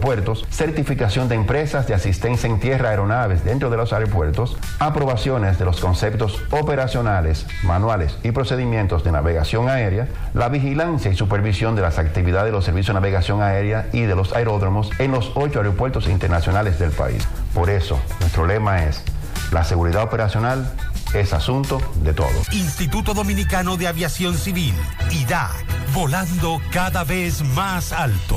aeropuertos, certificación de empresas de asistencia en tierra a aeronaves dentro de los aeropuertos, aprobaciones de los conceptos operacionales, manuales y procedimientos de navegación aérea, la vigilancia y supervisión de las actividades de los servicios de navegación aérea y de los aeródromos en los 8 aeropuertos internacionales del país. Por eso, nuestro lema es: la seguridad operacional es asunto de todos. Instituto Dominicano de Aviación Civil, IDAC, volando cada vez más alto.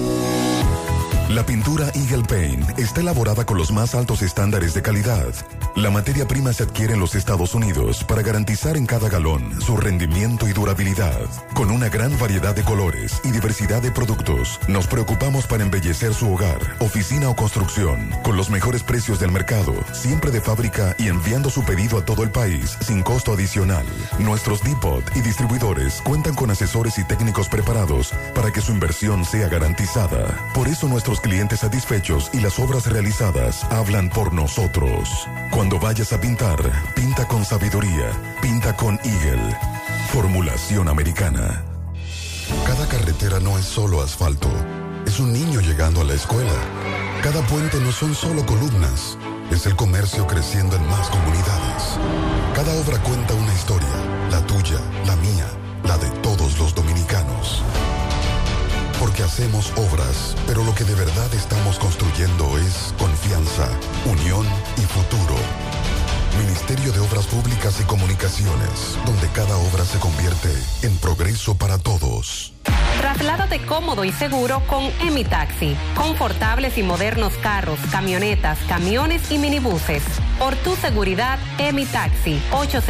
La pintura Eagle Paint está elaborada con los más altos estándares de calidad. La materia prima se adquiere en los Estados Unidos para garantizar en cada galón su rendimiento y durabilidad. Con una gran variedad de colores y diversidad de productos, nos preocupamos para embellecer su hogar, oficina o construcción, con los mejores precios del mercado, siempre de fábrica y enviando su pedido a todo el país sin costo adicional. Nuestros depot y distribuidores cuentan con asesores y técnicos preparados para que su inversión sea garantizada. Por eso nuestros clientes satisfechos y las obras realizadas hablan por nosotros. Cuando vayas a pintar, pinta con sabiduría, pinta con Eagle. Formulación americana. Cada carretera no es solo asfalto, es un niño llegando a la escuela. Cada puente no son solo columnas, es el comercio creciendo en más comunidades. Cada obra cuenta una historia, la tuya, la mía, la de todos los dominicanos. Porque hacemos obras, pero lo que de verdad estamos construyendo es confianza, unión y futuro. Ministerio de Obras Públicas y Comunicaciones, donde cada obra se convierte en progreso para todos. Trasládate cómodo y seguro con Emi Taxi. Confortables y modernos carros, camionetas, camiones y minibuses. Por tu seguridad, Emi Taxi.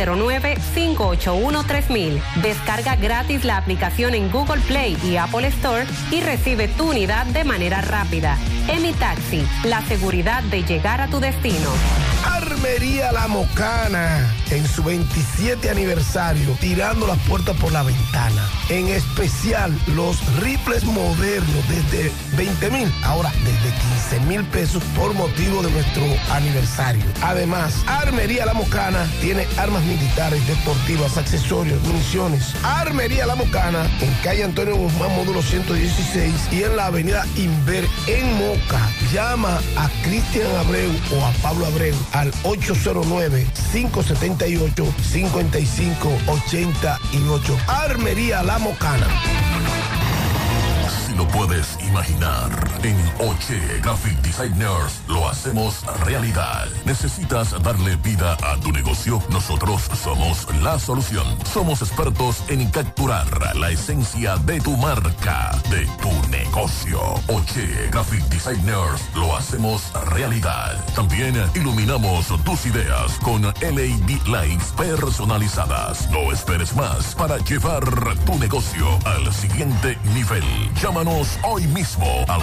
809-581-3000. Descarga gratis la aplicación en Google Play y Apple Store y recibe tu unidad de manera rápida. Emi Taxi. La seguridad de llegar a tu destino. Armería La Mocana, en su 27 aniversario, tirando las puertas por la ventana. En especial, los rifles modernos desde 20,000, ahora desde 15,000 pesos por motivo de nuestro aniversario. Además, Armería La Mocana tiene armas militares, deportivas, accesorios, municiones. Armería La Mocana, en calle Antonio Guzmán, módulo 116 y en la avenida Inver, en Moca. Llama a Cristian Abreu o a Pablo Abreu al 809-578-5588. Armería La Mocana. Si lo puedes imaginar, en Oche Graphic Designers lo hacemos realidad. ¿Necesitas darle vida a tu negocio? Nosotros somos la solución. Somos expertos en capturar la esencia de tu marca, de tu negocio. Oche Graphic Designers lo hacemos realidad. También iluminamos tus ideas con LED lights personalizadas. No esperes más para llevar tu negocio al siguiente nivel. Llámanos hoy mismo al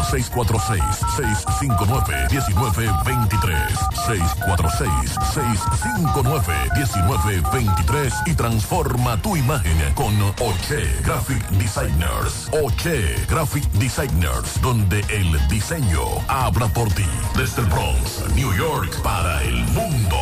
646-659-1923. 646-659-1923 y transforma tu imagen con Oche Graphic Designers. Oche Graphic Designers, donde el diseño habla por ti. Desde el Bronx, New York, para el mundo.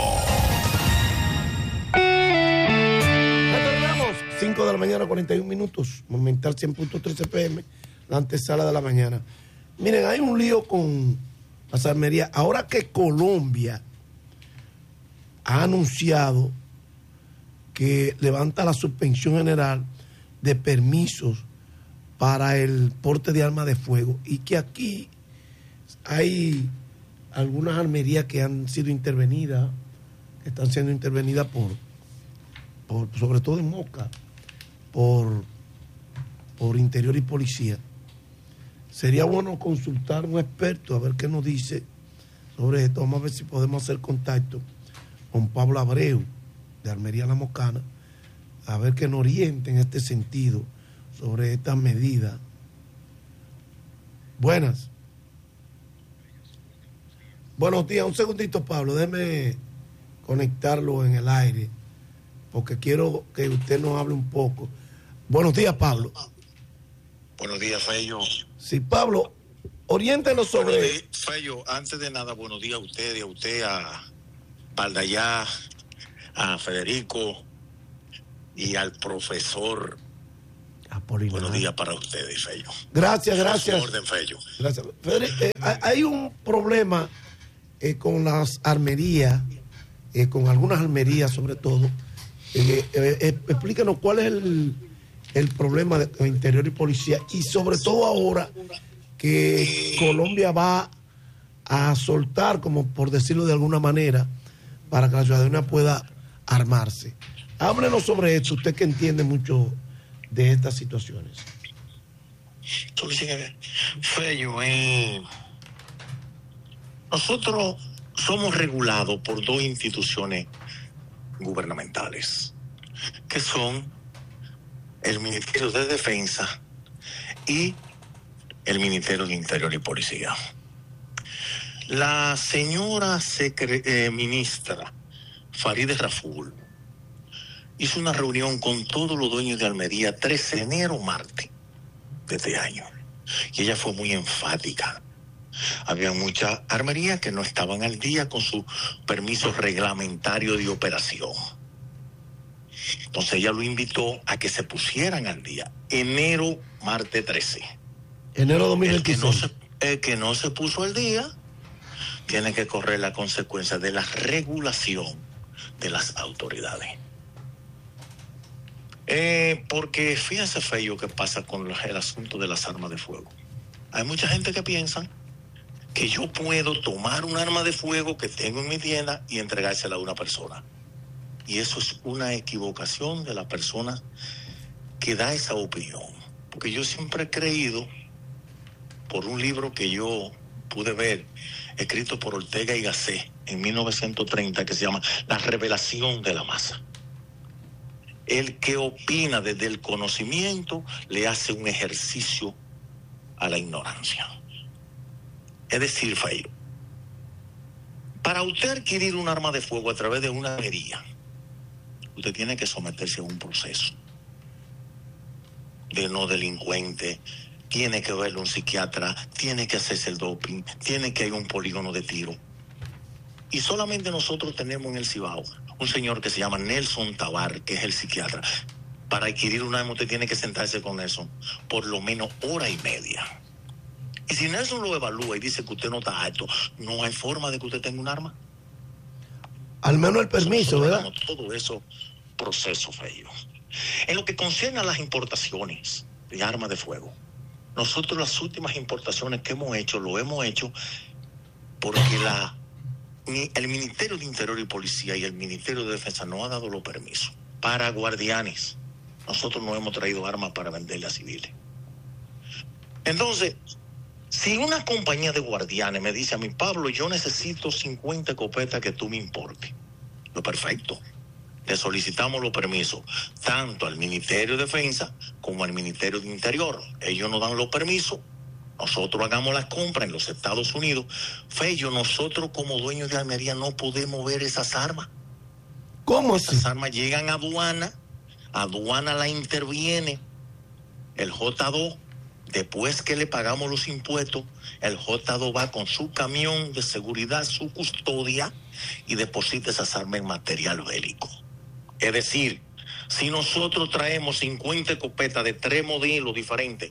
5 de la mañana, 41 minutos. Monumental 100.13 PM, la antesala de la mañana. Miren, hay un lío con las armerías. Ahora que Colombia ha anunciado que levanta la suspensión general de permisos para el porte de armas de fuego y que aquí hay algunas armerías que han sido intervenidas, que están siendo intervenidas por sobre todo en Moca, por Interior y Policía. Sería bueno consultar a un experto a ver qué nos dice sobre esto. Vamos a ver si podemos hacer contacto con Pablo Abreu de Armería La Mocana, a ver que nos oriente en este sentido sobre estas medidas. Buenas. Buenos días. Un segundito, Pablo. Déjeme conectarlo en el aire, porque quiero que usted nos hable un poco. Buenos días, Pablo. Buenos días, Fello. Sí, Pablo, oriéntenos sobre... Fello, antes de nada, buenos días a usted, a Paldayá, a Federico y al profesor Apolinar. Buenos días para ustedes, Fello. Gracias. A su orden, Fello. Gracias. Hay un problema con las armerías, con algunas armerías sobre todo. Explícanos cuál es el problema de Interior y Policía, y sobre todo ahora que Colombia va a soltar, como por decirlo de alguna manera, para que la ciudadanía pueda armarse. Háblenos sobre esto, usted que entiende mucho de estas situaciones. Fello, nosotros somos regulados por dos instituciones gubernamentales, que son el Ministerio de Defensa y el Ministerio de Interior y Policía. La señora ministra Farideh Raful hizo una reunión con todos los dueños de Almería 13 de enero, martes de este año, y ella fue muy enfática. Había muchas armerías que no estaban al día con su permiso reglamentario de operación. Entonces ella lo invitó a que se pusieran al día. Enero, martes 13. Enero 2026. El que no se puso al día tiene que correr la consecuencia de la regulación de las autoridades. Porque fíjese, Fello, qué pasa con el asunto de las armas de fuego. Hay mucha gente que piensa que yo puedo tomar un arma de fuego que tengo en mi tienda y entregársela a una persona. Y eso es una equivocación de la persona que da esa opinión. Porque yo siempre he creído, por un libro que yo pude ver, escrito por Ortega y Gasset en 1930, que se llama La revelación de la masa. El que opina desde el conocimiento le hace un ejercicio a la ignorancia. Es decir, Fello, para usted adquirir un arma de fuego a través de una armería, usted tiene que someterse a un proceso de no delincuente, tiene que verle un psiquiatra, tiene que hacerse el doping, tiene que ir a un polígono de tiro. Y solamente nosotros tenemos en el Cibao un señor que se llama Nelson Tabar, que es el psiquiatra. Para adquirir un arma usted tiene que sentarse con Nelson por lo menos hora y media. Y si Nelson lo evalúa y dice que usted no está apto, no hay forma de que usted tenga un arma. Al menos el permiso, ¿verdad? Todo eso proceso, Fello. En lo que concierne a las importaciones de armas de fuego, nosotros las últimas importaciones que hemos hecho, lo hemos hecho porque el Ministerio de Interior y Policía y el Ministerio de Defensa no ha dado los permisos para guardianes. Nosotros no hemos traído armas para venderle a civiles. Entonces, si una compañía de guardianes me dice a mí, Pablo, yo necesito 50 escopetas que tú me importes, lo perfecto. Le solicitamos los permisos tanto al Ministerio de Defensa como al Ministerio de Interior. Ellos nos dan los permisos, nosotros hagamos las compras en los Estados Unidos. Fello, nosotros como dueños de armería no podemos ver esas armas. ¿Cómo así? Esas armas llegan a aduana la interviene, el J2, después que le pagamos los impuestos, el J2 va con su camión de seguridad, su custodia, y deposita esas armas en material bélico. Es decir, si nosotros traemos 50 escopetas de 3 modelos diferentes,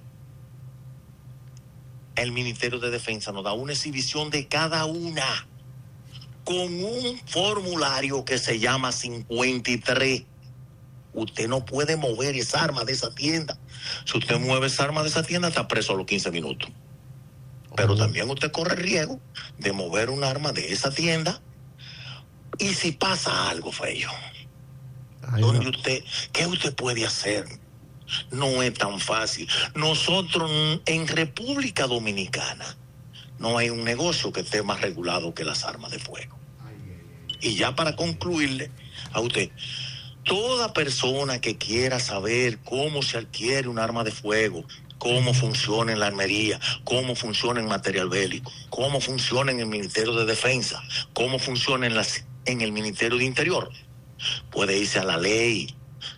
el Ministerio de Defensa nos da una exhibición de cada una con un formulario que se llama 53. Usted no puede mover esa arma de esa tienda. Si usted mueve esa arma de esa tienda, está preso a los 15 minutos. Pero también usted corre el riesgo de mover un arma de esa tienda. Y si pasa algo, Fello, ¿qué usted puede hacer? No es tan fácil. Nosotros en República Dominicana no hay un negocio que esté más regulado que las armas de fuego. Y ya para concluirle a usted, toda persona que quiera saber cómo se adquiere un arma de fuego, cómo funciona en la armería, cómo funciona en material bélico, cómo funciona en el Ministerio de Defensa, cómo funciona en el Ministerio de Interior, puede irse a la ley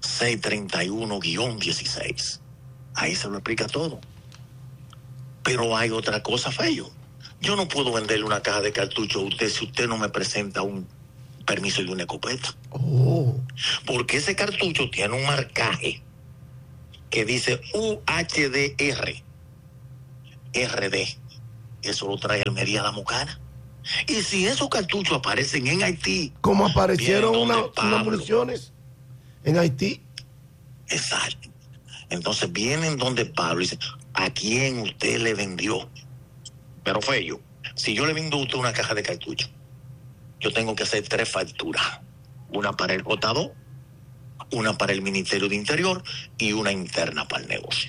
631-16. Ahí se lo explica todo. Pero hay otra cosa, Fello. Yo no puedo venderle una caja de cartuchos a usted si usted no me presenta un permiso de una escopeta. Porque ese cartucho tiene un marcaje que dice UHDR, RD. Eso lo trae Almería La Mocana. Y si esos cartuchos aparecen en Haití, como aparecieron vienen unas municiones en Haití. Exacto. Entonces vienen donde Pablo y dicen, ¿a quién usted le vendió? Pero Fello, si yo le vendo a usted una caja de cartuchos, yo tengo que hacer 3 facturas. Una para el J2, una para el Ministerio de Interior y una interna para el negocio.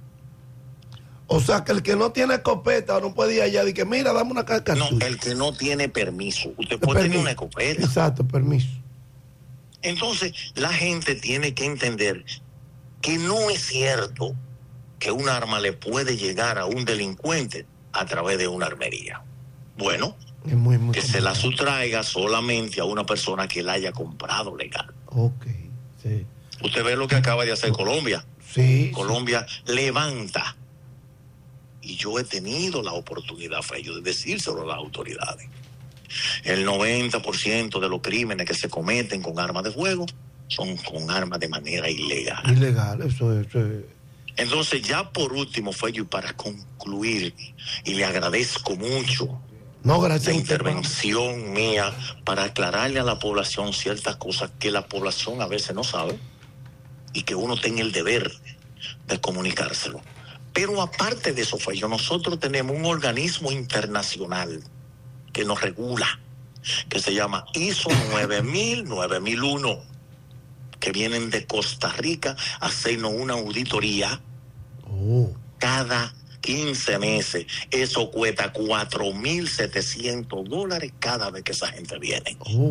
O sea, que el que no tiene escopeta no puede ir allá y que, mira, dame una caja de cartuchos. No, el que no tiene permiso. Usted puede tener una escopeta. Exacto, permiso. Entonces, la gente tiene que entender que no es cierto que un arma le puede llegar a un delincuente a través de una armería. Bueno, es muy que se la sustraiga solamente a una persona que la haya comprado legal. Ok, sí. Usted ve lo que acaba de hacer Colombia. Sí. Colombia levanta. Y yo he tenido la oportunidad, Fello, de decírselo a las autoridades. El 90% de los crímenes que se cometen con armas de fuego son con armas de manera ilegal. Ilegal, eso es. Entonces, ya por último, Fello, y para concluir, y le agradezco mucho la intervención mía para aclararle a la población ciertas cosas que la población a veces no sabe y que uno tiene el deber de comunicárselo. Pero aparte de eso, Fello, nosotros tenemos un organismo internacional que nos regula, que se llama ISO 9001, que vienen de Costa Rica a hacernos una auditoría cada 15 meses. Eso cuesta $4,700 cada vez que esa gente viene.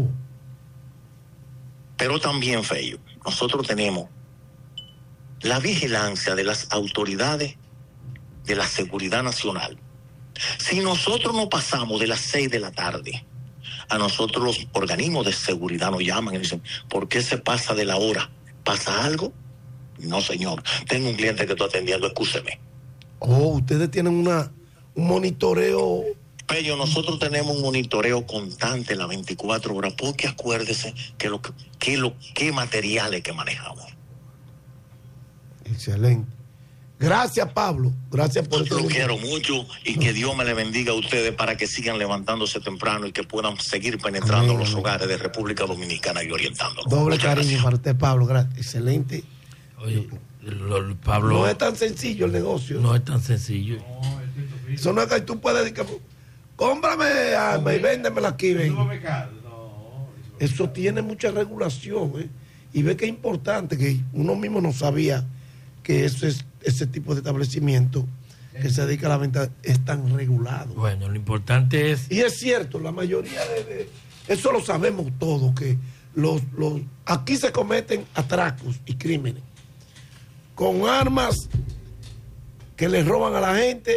Pero también, Fello, nosotros tenemos la vigilancia de las autoridades de la seguridad nacional. Si nosotros no pasamos de las 6 de la tarde, a nosotros los organismos de seguridad nos llaman y dicen, ¿por qué se pasa de la hora? ¿Pasa algo? No, señor. Tengo un cliente que estoy atendiendo, escúcheme. Ustedes tienen un monitoreo. Pero nosotros tenemos un monitoreo constante las 24 horas, porque acuérdese qué materiales que manejamos. Excelente. Gracias, Pablo. Gracias por eso. Lo quiero mucho y que Dios me le bendiga a ustedes para que sigan levantándose temprano y que puedan seguir penetrando los hogares de República Dominicana y orientándolos. Doble cariño para usted, Pablo. Gracias. Excelente. Oye, Pablo. No es tan sencillo el negocio. No es tan sencillo. Eso no es que tú puedes decir, cómprame arma y véndemela aquí. Eso tiene mucha regulación. Y ve que es importante que uno mismo no sabía que ese tipo de establecimiento que se dedica a la venta es tan regulado. Bueno, lo importante es... Y es cierto, la mayoría eso lo sabemos todos, que aquí se cometen atracos y crímenes con armas que le roban a la gente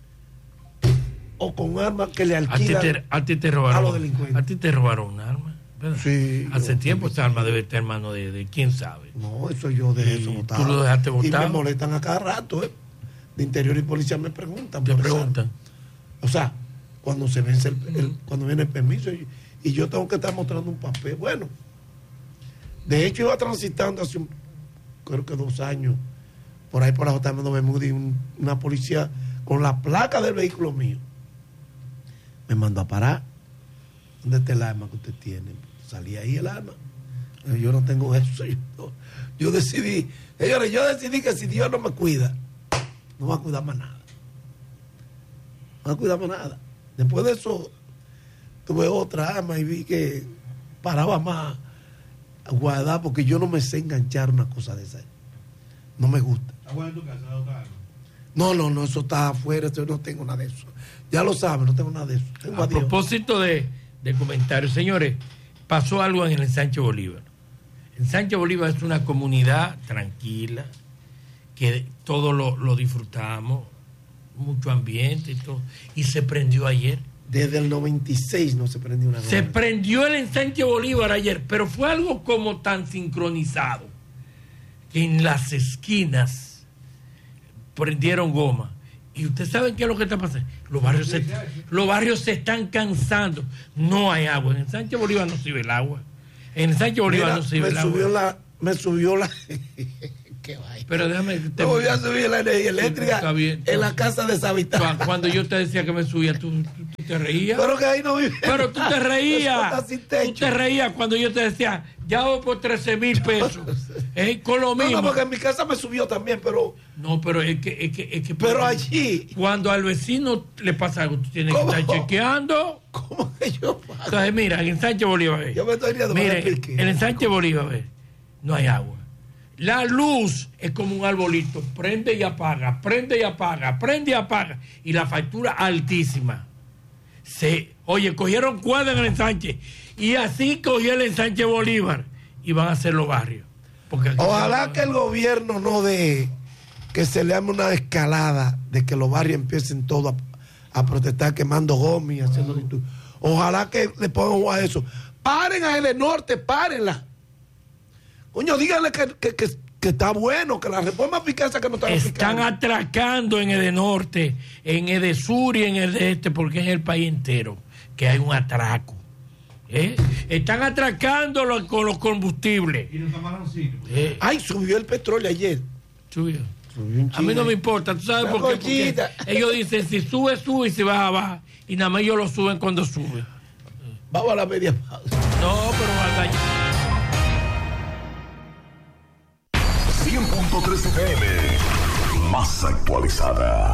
o con armas que le alquilan a ti te robaron, a los delincuentes. A ti te robaron un arma. Sí, hace tiempo esa arma debe estar en manos de quién sabe. No, eso yo dejé eso botado. Tú lo dejaste botado. Y me molestan a cada rato, de Interior y Policía me preguntan. Te preguntan. O sea, cuando se vence cuando viene el permiso y yo tengo que estar mostrando un papel. Bueno, de hecho iba transitando hace creo que 2 años por ahí por la JM Bermúdez, una policía con la placa del vehículo mío me mandó a parar. ¿Dónde está el arma que usted tiene? Salí ahí el arma. Yo no tengo eso. Yo decidí, señores, que si Dios no me cuida, no va a cuidar más nada. No va a cuidar más nada. Después de eso, tuve otra arma y vi que paraba más guardada porque yo no me sé enganchar una cosa de esa. No me gusta. ¿Está bueno en tu casa otra arma? No, eso está afuera, yo no tengo nada de eso. Ya lo saben, no tengo nada de eso. A propósito de comentarios, señores, pasó algo en el Ensanche Bolívar. El Ensanche Bolívar es una comunidad tranquila, que todos lo disfrutamos, mucho ambiente y todo, y se prendió ayer. Desde el 96 no se prendió una goma. Se prendió el Ensanche Bolívar ayer, pero fue algo como tan sincronizado, que en las esquinas prendieron goma. Y ustedes saben qué es lo que está pasando. Los barrios se están cansando. No hay agua. En el Sánchez Bolívar no sirve el agua. En el Sánchez Bolívar no sirve el agua. Me subió la qué vaina. Pero déjame. No voy a subir la energía eléctrica Está bien. en la casa deshabitada. Cuando yo te decía que me subía, tú te reías. Pero que ahí no vive. Pero tú te reías. Está sin techo. Tú te reías cuando yo te decía, ya voy por 13,000 pesos. Con lo mismo. No, porque en mi casa me subió también, pero. No, pero es que Pero allí. Cuando al vecino le pasa algo, tú tienes ¿Cómo? que estar chequeando. ¿Cómo que yo pago? Entonces, mira, en Ensanche Bolívar. Yo me estoy riendo. Mire, en Ensanche Bolívar no hay agua. La luz es como un arbolito, prende y apaga, prende y apaga, prende y apaga. Y la factura altísima. Oye, cogieron cuadra en el ensanche. Y así cogió el Ensanche Bolívar. Y van a hacer los barrios. Porque ojalá que el gobierno no deje que se le haga una escalada de que los barrios empiecen todos a protestar quemando goma y haciendo disturbios. Ojalá que le pongan a eso. Paren a Edenorte, párenla. Coño, díganle que está bueno, que la reforma eficaz que no está están atracando en Edenorte, en Edesur y en el este, porque es el país entero que hay un atraco. Están atracándolo con los combustibles. Y los camaroncitos. Ay, subió el petróleo ayer. Subió. A mí no me importa, ¿tú sabes por qué? Porque ellos dicen, si sube, sube, y si baja, baja. Y nada más ellos lo suben cuando sube. Vamos a la media pausa. No, pero valga. 100.3 FM, más actualizada.